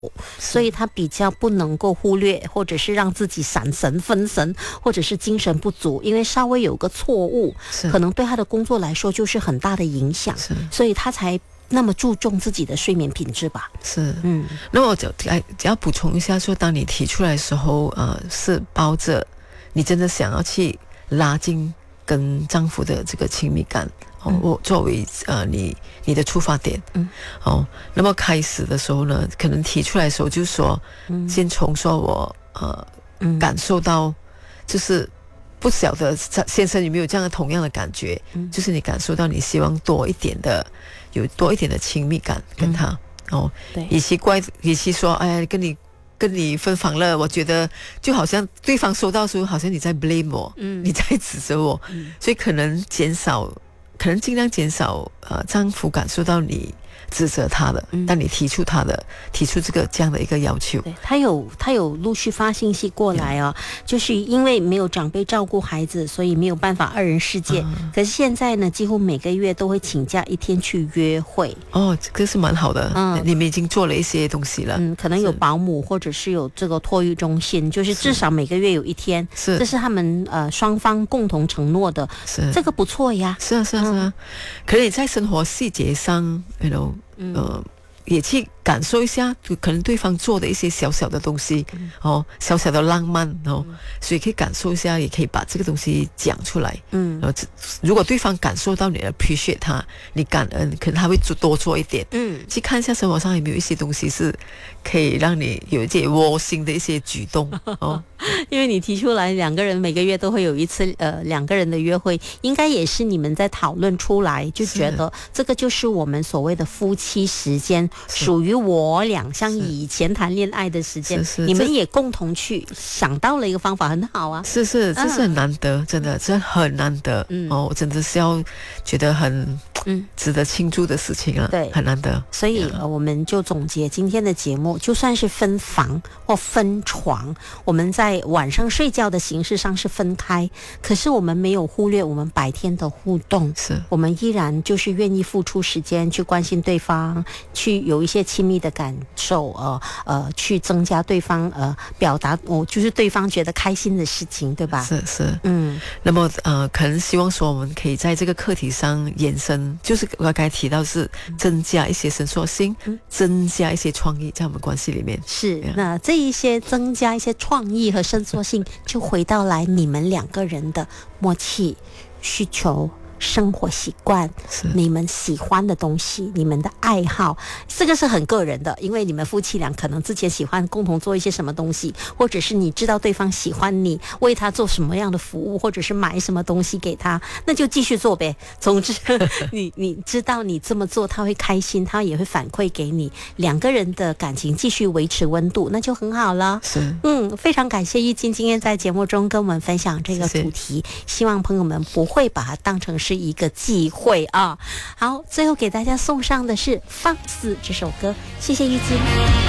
所以他比较不能够忽略，或者是让自己闪神分神，或者是精神不足，因为稍微有个错误，可能对他的工作来说就是很大的影响，所以他才那么注重自己的睡眠品质吧。 是，那我只要补充一下说，当你提出来的时候，是抱着你真的想要去拉近跟丈夫的这个亲密感。我作为你的出发点，那么开始的时候呢，可能提出来的时候就说，先从说我感受到，就是不晓得先生有没有这样的同样的感觉，就是你感受到你希望有多一点的亲密感跟他， 对， 与其说哎跟你分房了，我觉得就好像对方收到的时候，好像你在 blame 我，你在指责我，所以可能尽量减少丈夫感受到你指责他的，但你提出这样的一个要求。 对，他有陆续发信息过来哦，就是因为没有长辈照顾孩子，所以没有办法二人世界。可是现在呢，几乎每个月都会请假一天去约会。 这个是蛮好的。你们已经做了一些东西了。 可能有保姆或者是有这个托育中心，就是至少每个月有一天，这是他们双方共同承诺的。这个不错呀。 是啊。可是你在生活细节上也去感受一下，可能对方做的一些小小的东西，小小的浪漫，所以可以感受一下，也可以把这个东西讲出来。如果对方感受到你的 appreciate 他，你感恩，可能他会多做一点。去看一下生活上有没有一些东西是可以让你有一些窝心的一些举动。 因为你提出来两个人每个月都会有一次两个人的约会，应该也是你们在讨论出来，就觉得这个就是我们所谓的夫妻时间，属于我俩像以前谈恋爱的时间，你们也共同去想到了一个方法，很好啊。 这是很难得，真的很难得。我真的是要觉得很值得庆祝的事情了。对，很难得。 所以我们就总结今天的节目，就算是分房或分床，我们在晚上睡觉的形式上是分开，可是我们没有忽略我们白天的互动，我们依然就是愿意付出时间去关心对方，去有一些亲密的感受，去增加对方表达就是对方觉得开心的事情，对吧？ 是。那么可能希望说我们可以在这个课题上延伸，就是我刚才提到是增加一些伸缩性，增加一些创意在我们关系里面。 是，那这一些增加一些创意和伸缩性，就回到来你们两个人的默契、需求、生活习惯，你们喜欢的东西，你们的爱好，这个是很个人的，因为你们夫妻俩可能之前喜欢共同做一些什么东西，或者是你知道对方喜欢你为他做什么样的服务，或者是买什么东西给他，那就继续做呗。总之你知道你这么做他会开心，他也会反馈给你，两个人的感情继续维持温度，那就很好了。非常感谢玉金今天在节目中跟我们分享这个主题，希望朋友们不会把它当成是一个忌讳啊。好，最后给大家送上的是《放肆》这首歌，谢谢玉金。